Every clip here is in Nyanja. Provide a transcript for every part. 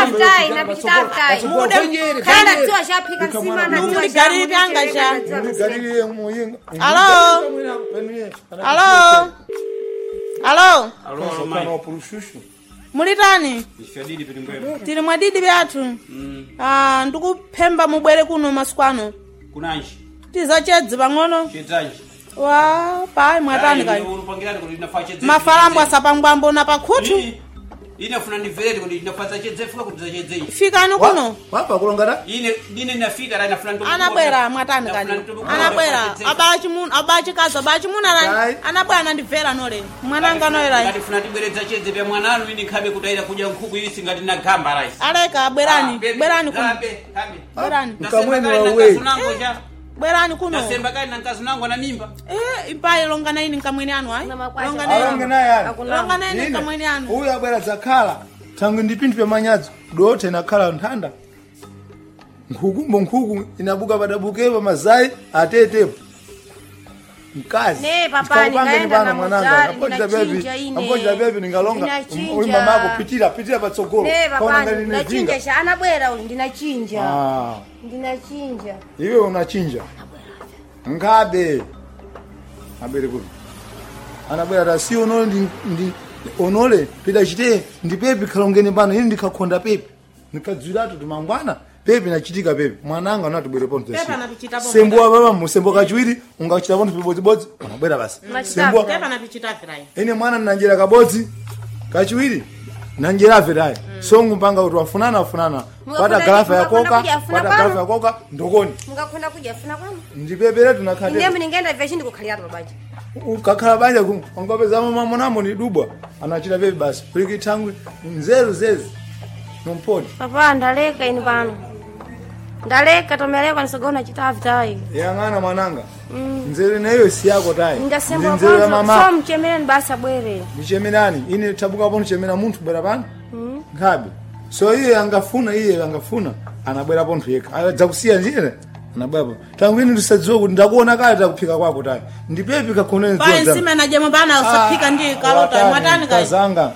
napita mude kana tiwa shapika nsima na tiwa gari anga cha gari muyinga Allo Allo kana purushushu mulitani tili mwadidi byathu ndikuphemba mubwere kuno masukano kunanji tizachedzi pang'ono chedzanji wa pai mwatani kai unopangirani kuti ndinafa chedze mafalambo asapangwambo na pakhutu inafuna ndimverete kuti ndinafa chedze fuka kuti zachedze fikani kuno wapa kulongana ine nafika ra nafuna ndo anabwera mwatani kani anabwera abachikazi abachimunalani anabwera nandibvera nole mwananga noyera ndifuna tibweredza chedze pya mwananu ini nkhabe kutaira kudya nkhuku isi ngati nagamba rai aleka bwerani kuno bwerani mkamweni wawe bwerani kuno nasemba kali na nkazi nangu na mimba ipaye longana ini nkamweni anu ai longana ini nkamweni anu uyu abwera zakhala tangu ndipindu pya manyadzo dote nakhala nthanda nkhuku inabuka padabukepa mazai atetepo mkazi ne papa nikaenda na mwananga amboja bebi ningalonga uimba mako pitira patsogolo ne papa ndinachinja sha anabwera ndinachinja iwe unachinja ngabe abere kuti anabwera tasi onole onole pida chite ndipepi khalongeni pano ini ndikakhonda pepi nikadzwiratu timangwana pepi nachitika pepi mwananga unati bwere ponto sembo baba musembo kachiwiri ungachita ponto pibodzibodzi unabwera basi sembo pepa napichita virai ine mwana nanjera kabodzi kachiwiri nanjera virai so ngumpanga kuti wafunana pata garafa ya koka ndokoni mungakhonda kudya funa kwanu ndipepere tunakhate ine mningenda ivya chindi kukhalira babaji ukakhala banja ungapeza mama mwanamo ni dubwa anachita pepi basi kuliki thangwi nzeru zezi nompodi papa ndaleka ini pano ndaleka tomeleka nisogona chitavi tai yang'ana mwananga nzeru nayo si yako tai ndasemba nzeru ya mama so mchemereni basa bwere mchemerani ini tabuka pono chemera munthu bwera pano ngabe so iye angafuna anabwera pontho yekha adzakusiya njire anabwera tangu ini ndisadziwa kuti ndakuona kale takuphika kwako tai ndipepi kakhoneni pai nsima najemwe bana usaphika ndi kalota mwatani kai kazanga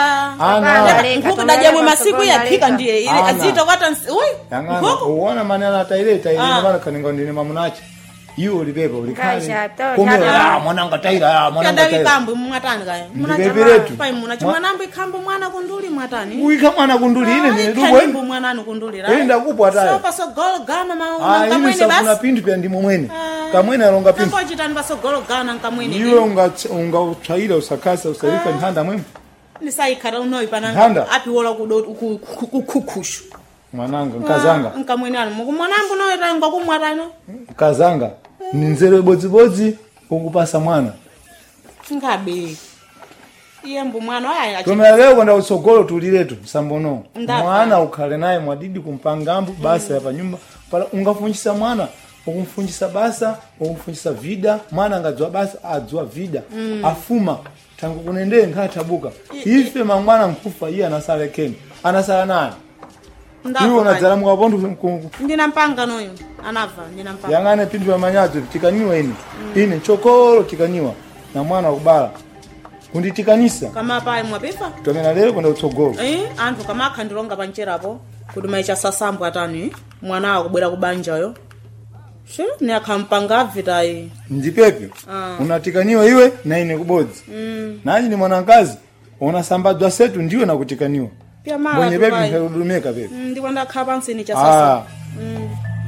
nkhuku najemwe masiku yaphika ndiye ili azito kwata nkhuku uona manena ataileta ine bana kaninga ndine mamunachi iwo ulipepa ulikhale komera mwananga taira mwananga taira kambu mwatani kai ndipeperetu pai muna chimwanambo ikhambo mwana kunduli mwatani uika mwana kunduli ine ndine dubo kambu mwana kunduli ra enda kupwa taira so pasogolo gana mauna kamwene basi kuna pindu pya ndimo mwene kamwene alonga pindu kambo chitani pasogolo gana kamwene iwe unga uthaira usakasa usarika nhanda mwene nisaikhala unoyi pananga apiwola kukhukhushu mwananga nkazanga nkamwene anu mwanambo noyo tangwa kumwatano nkazanga ninzere bodzibodzi ukupasa mwana ngabe iye mbu mwana aya tumeleo kwenda utsogolo tuliretu sambono mwana ukhale naye mwadidi kumpangambu basa hapa nyumba pala ungafunjisa mwana ukumfunjisa basa ukumfunjisa vida mwana ngadzwa basa adzwa vida afuma tangu kunendee nkhatabuka ife mangwana mkufa iye anasala keni anasala nani iwe unadzala mukapondu ndinampanga noyo anava ndinampanga yangane pindu ya manyadzo tikaniwa ine chokolo tikaniwa na mwana wakubala kunditikanisa kama pai mwapifa tomena lero kwenda utsogolo anthu kama akhandilonga pancherapo kuti maicha sasambu atani mwana akubwera kubanjayo ni akhampanga avitai ndipepe unatikaniwa iwe na ine kubodzi nanyi ni mwanankazi unasambadzwa setu ndiwe nakutikaniwa pia mara mwenye pepe ndarudumeka pepe ndikwenda khapa nsini cha sasa